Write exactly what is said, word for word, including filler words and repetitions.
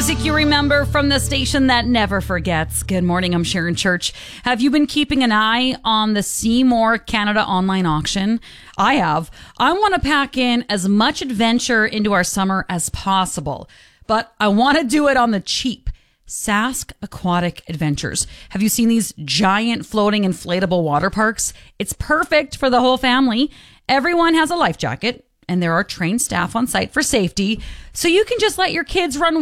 Music you remember from the station that never forgets. Good morning, I'm Sharon Church. Have you been keeping an eye on the Seymour Canada online auction? I have. I want to pack in as much adventure into our summer as possible, but I want to do it on the cheap. Sask Aquatic Adventures. Have you seen these giant floating inflatable water parks? It's perfect for the whole family. Everyone has a life jacket, and there are trained staff on site for safety, so you can just let your kids run